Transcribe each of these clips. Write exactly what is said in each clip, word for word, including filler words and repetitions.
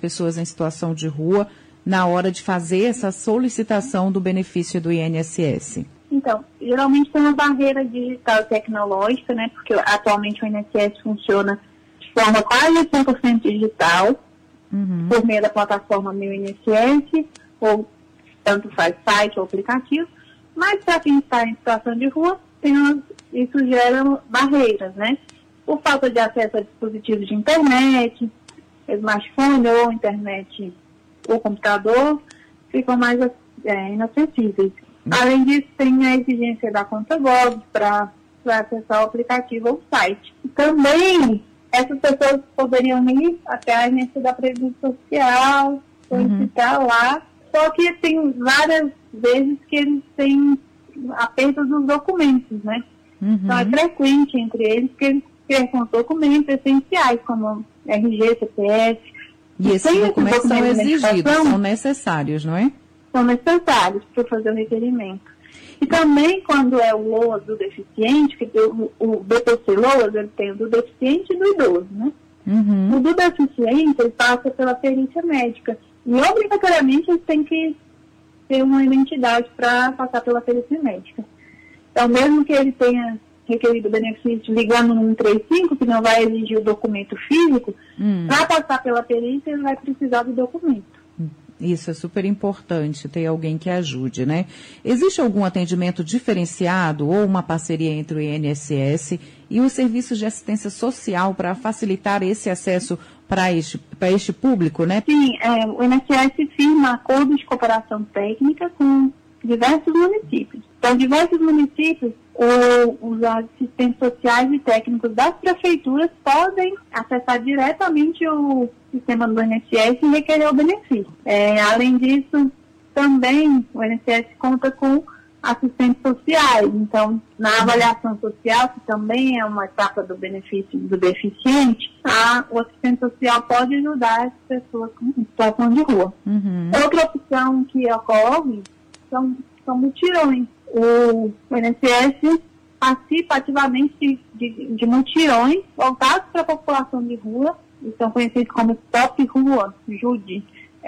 pessoas em situação de rua na hora de fazer essa solicitação do benefício do I N S S? Então, geralmente tem uma barreira digital e tecnológica, né? Porque atualmente o I N S S funciona de forma quase cem por cento digital, uhum. por meio da plataforma Meu I N S S, ou tanto faz site ou aplicativo, mas para quem está em situação de rua, tem umas, isso gera barreiras, né? Por falta de acesso a dispositivos de internet, smartphone ou internet ou computador, ficam mais é, inacessíveis. Além disso, tem a exigência da conta Gov para acessar o aplicativo ou o site. E também, essas pessoas poderiam ir até a agência da Previdência Social, solicitar uhum. lá, só que tem várias vezes que eles têm a perda dos documentos, né? Uhum. Então, é frequente entre eles que eles percam documentos essenciais, como R G, C P F. E esses Tem documentos esse são exigidos, são necessários, não é? São necessários para fazer o requerimento. E também, quando é o LOAS do deficiente, que tem o, o B P C LOAS, ele tem o do deficiente e do idoso, né? Uhum. O do deficiente, ele passa pela perícia médica. E, obrigatoriamente, ele tem que ter uma identidade para passar pela perícia médica. Então, mesmo que ele tenha requerido o benefício ligando no cento e trinta e cinco, que não vai exigir o documento físico, hum. para passar pela perícia, ele vai precisar do documento. Isso é super importante, ter alguém que ajude, né? Existe algum atendimento diferenciado ou uma parceria entre o I N S S e os serviços de assistência social para facilitar esse acesso para este, para este público, né? Sim, é, o I N S S firma acordos de cooperação técnica com diversos municípios. Então, diversos municípios, ou os assistentes sociais e técnicos das prefeituras podem acessar diretamente o sistema do I N S S e requerer o benefício. É, além disso, também o I N S S conta com assistentes sociais. Então, na avaliação social, que também é uma etapa do benefício do deficiente, a, o assistente social pode ajudar as pessoas em situação de rua. Uhum. Outra opção que ocorre são, são mutirões. O I N S S participa ativamente de, de, de mutirões voltados para a população de rua, e são conhecidos como Stop Rua, Jude.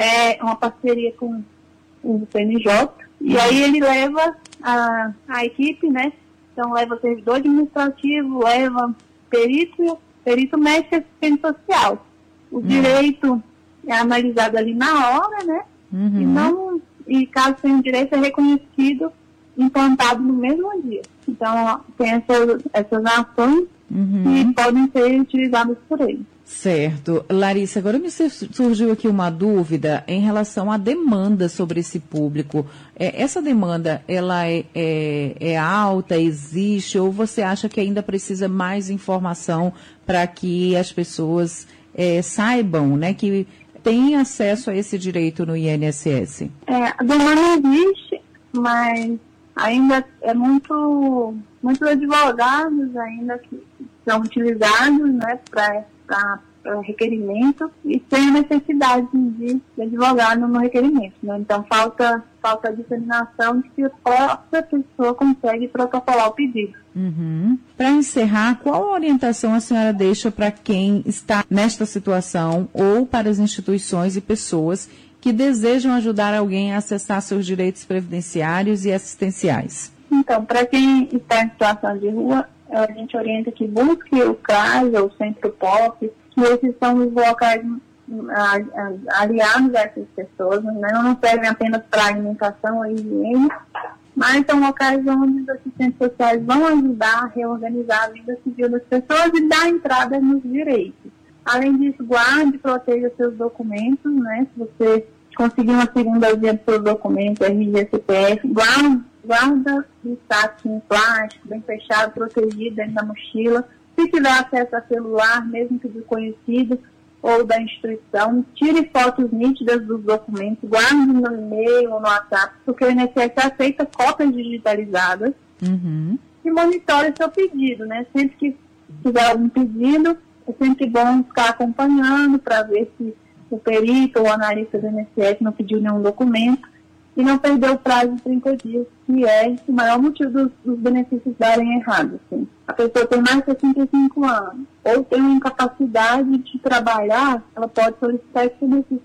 É uma parceria com o C N J, e aí ele leva a, a equipe, né? Então leva servidor administrativo, leva perito, perito médico e assistente social. O uhum. direito é analisado ali na hora, né? Uhum. E, não, e caso tenha direito é reconhecido, implantado no mesmo dia. Então, tem essas, essas ações uhum. que podem ser utilizadas por ele. Certo. Larissa, agora me surgiu aqui uma dúvida em relação à demanda sobre esse público. É, essa demanda, ela é, é, é alta, existe, ou você acha que ainda precisa mais informação para que as pessoas é, saibam, né, que têm acesso a esse direito no I N S S? É, a demanda existe, mas ainda é muito, muitos advogados ainda que são utilizados, né, para requerimento e sem a necessidade de, de advogado no requerimento, né? Então falta, falta a disseminação de que a própria pessoa consegue protocolar o pedido. Uhum. Para encerrar, qual orientação a senhora deixa para quem está nesta situação ou para as instituições e pessoas que desejam ajudar alguém a acessar seus direitos previdenciários e assistenciais? Então, para quem está em situação de rua, a gente orienta que busque o CRAS ou o Centro P O P, que esses são os locais aliados a essas pessoas, né? Não servem apenas para alimentação ou higiene, mas são locais onde os assistentes sociais vão ajudar a reorganizar a vida civil das pessoas e dar entrada nos direitos. Além disso, guarde e proteja seus documentos, né? Se você conseguir uma segunda via dos seus documentos, R G, C P F, guarda, guarda o saco em plástico, bem fechado, protegido dentro da mochila. Se tiver acesso a celular, mesmo que desconhecido, ou da instituição, tire fotos nítidas dos documentos, guarde no e-mail ou no WhatsApp, porque o I N S S aceita cópias digitalizadas uhum. e monitore seu pedido, né? Sempre que tiver algum pedido, é sempre bom ficar acompanhando para ver se o perito ou o analista do I N S S não pediu nenhum documento e não perder o prazo de trinta dias, que é o maior motivo dos, dos benefícios darem errado. Assim. A pessoa tem mais de sessenta e cinco anos ou tem uma incapacidade de trabalhar, ela pode solicitar esse benefício